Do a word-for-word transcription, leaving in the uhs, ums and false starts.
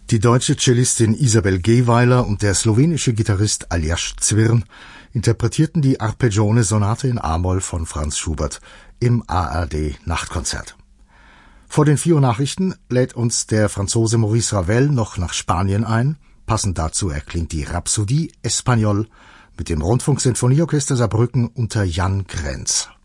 Die deutsche Cellistin Isabel Gehweiler und der slowenische Gitarrist Aljaž Cvirn interpretierten die Arpeggione-Sonate in A-Moll von Franz Schubert im A R D-Nachtkonzert. Vor den vier Uhr Nachrichten lädt uns der Franzose Maurice Ravel noch nach Spanien ein. Passend dazu erklingt die Rhapsodie Espagnol mit dem Rundfunksinfonieorchester Saarbrücken unter Jan Krenz.